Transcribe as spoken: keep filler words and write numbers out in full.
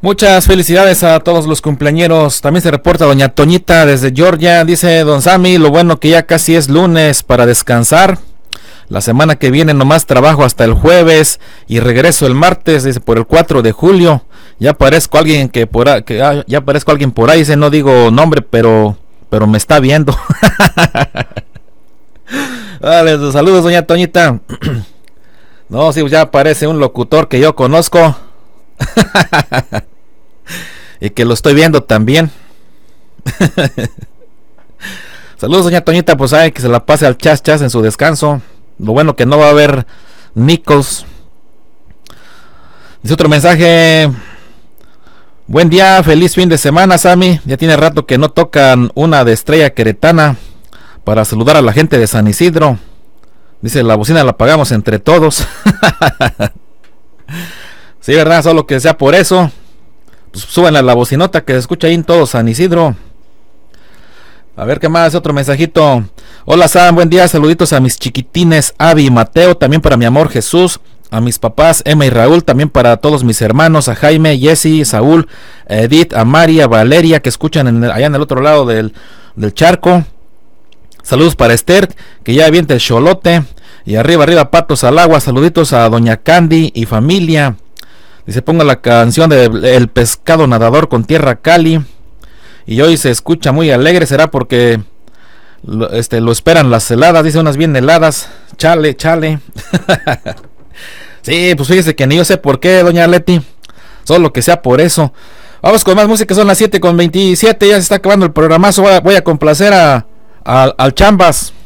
Muchas felicidades a todos los cumpleañeros. También se reporta doña Toñita desde Georgia. Dice don Sammy, lo bueno que ya casi es lunes para descansar. La semana que viene nomás trabajo hasta el jueves y regreso el martes, dice, por el cuatro de julio. Ya parezco alguien que por ahí, que, ah, ya parezco alguien por ahí, dice, no digo nombre, pero pero me está viendo. Vale, saludos doña Toñita. No, sí, pues ya parece un locutor que yo conozco. Y que lo estoy viendo también. Saludos doña Toñita, pues hay que se la pase al chas chas en su descanso. Lo bueno que no va a haber Nicos. Dice otro mensaje. Buen día, feliz fin de semana, Sammy. Ya tiene rato que no tocan una de Estrella Queretana para saludar a la gente de San Isidro. Dice, la bocina la pagamos entre todos. Sí, verdad, solo que sea por eso. Pues súbanle a la bocinota que se escucha ahí en todo San Isidro. A ver qué más, otro mensajito. Hola Sam, buen día, saluditos a mis chiquitines Avi y Mateo, también para mi amor Jesús, a mis papás Emma y Raúl, también para todos mis hermanos, a Jaime, Jesse, Saúl, Edith, a María, Valeria, que escuchan en el, allá en el otro lado del, del charco. Saludos para Esther, que ya avienta el cholote. Y arriba, arriba, patos al agua. Saluditos a doña Candy y familia. Dice, ponga la canción de El pescado nadador con tierra cali. Y hoy se escucha muy alegre, será porque lo, este, lo esperan las heladas, dice, unas bien heladas. Chale, chale. Sí, pues fíjese que ni yo sé por qué, doña Leti. Solo que sea por eso. Vamos con más música, son las siete con veintisiete, ya se está acabando el programazo. Voy a, voy a complacer a, a, al Chambas.